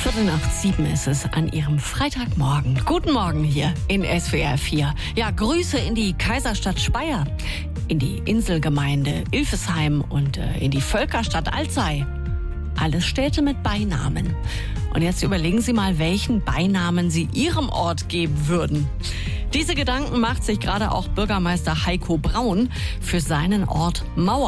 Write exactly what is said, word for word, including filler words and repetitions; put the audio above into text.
Viertel nach sieben ist es an Ihrem Freitagmorgen. Guten Morgen hier in S W R vier. Ja, Grüße in die Kaiserstadt Speyer, in die Inselgemeinde Ilfesheim und äh, in die Völkerstadt Alzey. Alles Städte mit Beinamen. Und jetzt überlegen Sie mal, welchen Beinamen Sie Ihrem Ort geben würden. Diese Gedanken macht sich gerade auch Bürgermeister Heiko Braun für seinen Ort Mauer.